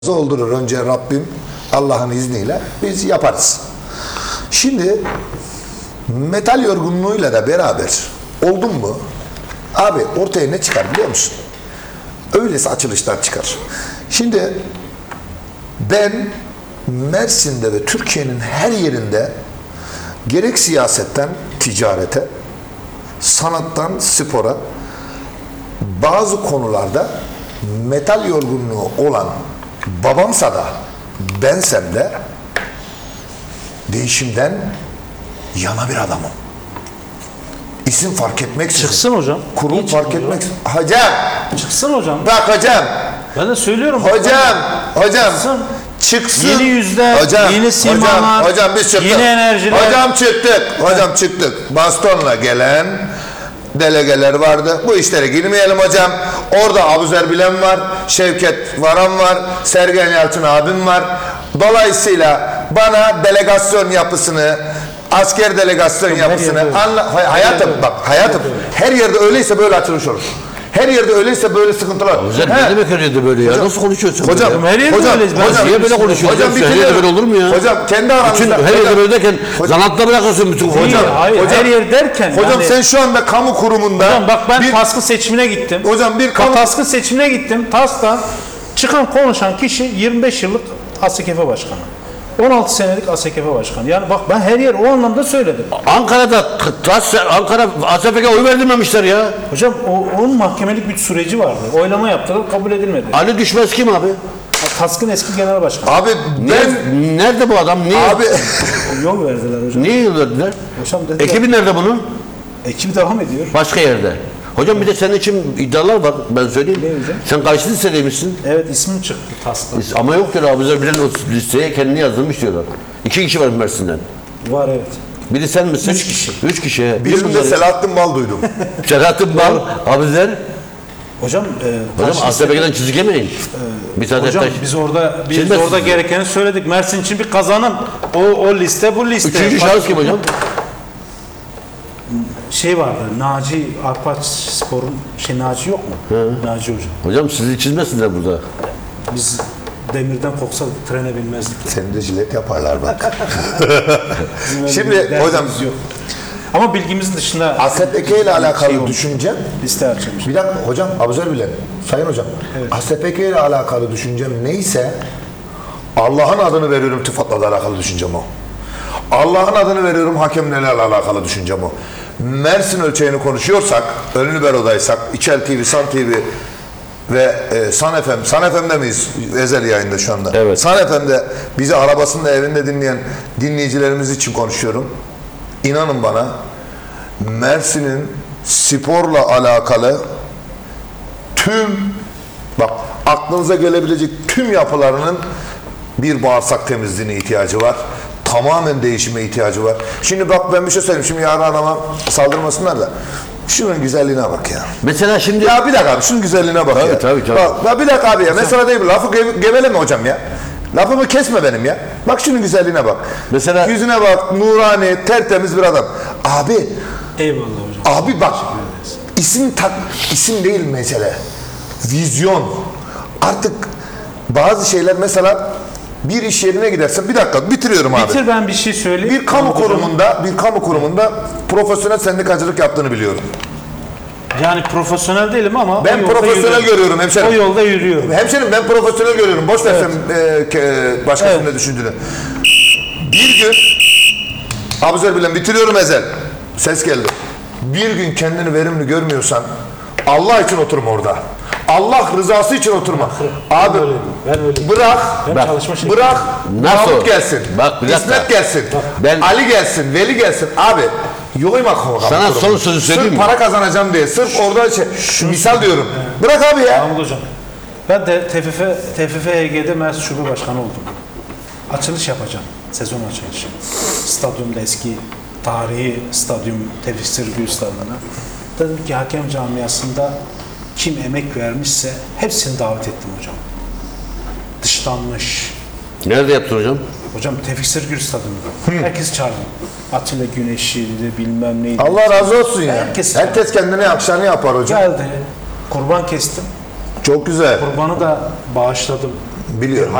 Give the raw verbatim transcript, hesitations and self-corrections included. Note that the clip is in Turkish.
Oldurur önce Rabbim Allah'ın izniyle biz yaparız. Şimdi metal yorgunluğuyla da beraber oldun mu abi ortaya ne çıkar biliyor musun? Öylesi açılışlar çıkar. Şimdi ben Mersin'de ve Türkiye'nin her yerinde gerek siyasetten ticarete, sanattan spora bazı konularda metal yorgunluğu olan babamsa da bensem de değişimden yana bir adamım. İsim fark etmeksizin. Çıksın hocam. Kurum Niye fark çıkmıyor etmeksizin. Hocam. Çıksın hocam. Bak hocam. Ben de söylüyorum. Hocam. Hocam. Çıksın. Çıksın. Yeni yüzler, hocam, yeni simalar, hocam, hocam biz çıktık. yeni enerjiler. Hocam çıktık. Hocam çıktık. Bastonla gelen delegeler vardı. Bu işlere girmeyelim hocam. Orada Abuzer Bilen var, Şevket Varan var, Sergen Yalçın abim var. Dolayısıyla bana delegasyon yapısını, asker delegasyon yapısını anla, hay- hayatım bak hayatım her yerde öyleyse böyle açılış olur. Her yerde öyleyse böyle sıkıntılar. Hocam ne demek her yerde böyle ya? Hocam, Nasıl konuşuyorsun? Hocam, böyle? her yerde hocam, öyleyiz. Ben hocam, niye böyle konuşuyorsun? Hocam Her yerde böyle olur mu ya? Hocam kendi aramızda. Bütün her yerde böyle derken zanaatla bırakıyorsun bütün Hayır, hocam. hayır, hocam- her yer derken. Hocam yani, sen şu anda kamu kurumunda. hocam bak ben bir, taskı seçimine gittim. hocam bir kamu. Taskı seçimine gittim. TASK'tan çıkan konuşan kişi yirmi beş yıllık A S K F başkanı. on altı senelik A S K F başkanı. Yani bak ben her yer o anlamda söyledim. Ankara'da TAS, Ankara A S P K oy verdirmemişler ya. Hocam o, onun mahkemelik bir süreci vardı. Oylama yaptılar, kabul edilmedi. Ali Düşmez kim abi? TASK'ın eski genel başkanı. Abi ben. Nerede, nerede bu adam? Niye? Abi. Yol verdiler hocam. Niye yıl verdiler? Hocam dediler. Ekibi nerede bunun? Ekip devam ediyor. Başka yerde. Hocam bir de senin için iddialar var ben söyleyeyim. Ne hocam? Sen kaçlı lisedeymişsin? Evet ismim çıktı TASK'ta. Ama yok diyor Abuzer Bilen o listeye kendini yazdırmış diyorlar. İki kişi var Mersin'den. Var evet. Biri sen misin? Üç kişi. Üç kişi. Birinde Selahattin Bal duydum. Selahattin Bal, Abuzer. Hocam, e, Hocam A S P K'den çizik yemeyin. Bir tane hocam taş. biz orada biz Şimdi orada siz- gerekeni söyledik. Mersin için bir kazanım. O o liste bu liste. Üçüncü Bak, şahıs kim hocam? Şey vardı. Naci Arpaç Spor'un şey Naci yok mu? Naci hocam. Hocam sizi çizmesinler burada. Biz demirden koksa trene binmezdik. Seni de jilet yaparlar bak. Bizim öyle Şimdi bir derdimiz hocam yok. Ama bilgimizin dışında A S P K ile alakalı şey olmuş. düşüncem. liste açılmış. Bir dakika hocam Abuzer Bilen. Sayın hocam. Evet. A S P K ile alakalı düşüncem neyse Allah'ın adını veriyorum tıfatla da alakalı düşüncem o. Allah'ın adını veriyorum hakemlerle alakalı düşüncem o. Mersin ölçeğini konuşuyorsak, Önlü Bero'daysak, İçel T V, San T V ve e, San F M, San F M'de miyiz? Ezel yayında şu anda. Evet. San F M'de bizi arabasında evinde dinleyen dinleyicilerimiz için konuşuyorum. İnanın bana Mersin'in sporla alakalı tüm bak aklınıza gelebilecek tüm yapılarının bir bağırsak temizliğine ihtiyacı var. Tamamen değişime ihtiyacı var. Şimdi bak ben bir şey söyleyeyim. Şimdi yarın adama saldırmasınlar da. Şunun güzelliğine bak ya. Mesela şimdi Ya bir dakika abi şunun güzelliğine bak Tabii, ya. tabii, tabii. Bak, bak bir dakika abi ya. Mesela değil mi? Lafı ge- geveleme hocam ya. Lafımı kesme benim ya. Bak şunun güzelliğine bak. Mesela- Yüzüne bak. Nurani, tertemiz bir adam. Abi Eyvallah hocam. Abi bak isim tak isim değil mesele. Vizyon. Artık bazı şeyler mesela bir iş yerine gidersen bir dakika bitiriyorum abi. Bitir ben bir şey söyleyeyim. Bir kamu Hocam, kurumunda bir kamu kurumunda profesyonel sendikacılık yaptığını biliyorum. Yani profesyonel değilim ama Ben o yolda profesyonel yürüyorum. görüyorum hemşerim. O yolda yürüyorum. Hemşerim ben profesyonel görüyorum. Boş ver sen e, ke- başkasının Evet. ne düşündüğünü. Bir gün Abuzer Bilen bitiriyorum Ezel. Ses geldi. Bir gün kendini verimli görmüyorsan Allah için oturma orada. Allah rızası için oturma. Abi öyleyim, ben öyleyim. bırak Ben Bak, çalışma şekli. bırak Nasıl? Mahmut gelsin. Bak, bir dakika. İsmet gelsin. Ben- Ali gelsin. Veli gelsin. Abi yoyma kamu Sana kurumu. son sözü söyleyeyim Sırf mi? para kazanacağım diye. Sırf orada şey, misal diyorum. Bırak abi ya. Mahmut hocam. Ben de T F F T F F H G'de Mersin Şube Başkanı oldum. Açılış yapacağım. Sezon açılışı. Stadyumda eski tarihi stadyum Tevfik Sırgül Stadyumu'na. Dedim ki hakem camiasında kim emek vermişse hepsini davet ettim hocam. Dışlanmış. nerede yaptın hocam? Hocam Tevfik Sırgül Stadyumu'nda. Herkes çağırdım. Atilla Güneşi'ydi bilmem neydi. Allah razı olsun ya. Herkes, Herkes kendine yakışanı yapar hocam. geldi. Kurban kestim. Çok güzel. Kurbanı da bağışladım. Biliyorum.